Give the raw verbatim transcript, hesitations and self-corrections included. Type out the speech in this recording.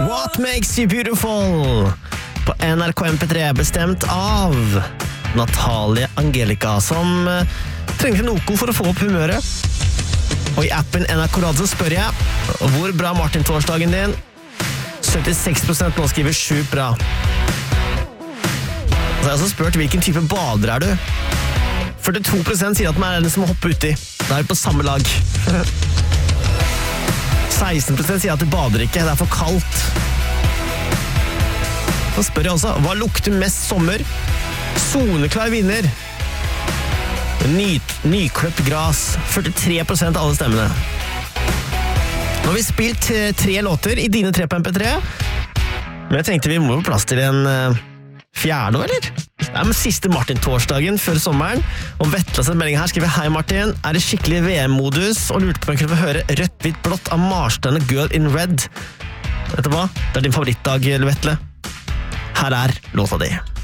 What Makes You Beautiful på N R K M P tre, bestemt av Natalie Angelica, som uh, trengte noe for å få opp humøret. Og i appen N R K Radio spør jeg, hvor bra Martin-torsdagen din? syttiseks prosent nå skriver sjukt bra. Så jeg har også spurt hvilken type bader er du? førtito prosent sier at man er den som hopper uti. Da er vi på samme lag. seksten prosent sier at du bader ikke, det er for kaldt. Så spør jeg også, hva lukter mest sommer? Soneklar vinner. Ny, nykløpt gras. førtitre prosent av alle stemmene. Nå har vi spilt tre låter i dine tre på M P tre. Men jeg tenkte vi må på plass til en uh, fjerde, eller? Det er med siste Martin-torsdagen før sommeren. Og Vetle sendte melding her, skriver: Hei Martin, er det skikkelig V M-modus? Og lurte på om jeg kunne få høre Rødt, hvitt, blått av Marstein og Girl in Red. Vet du hva? Det er din favorittdag, Vetle. Her er låta di.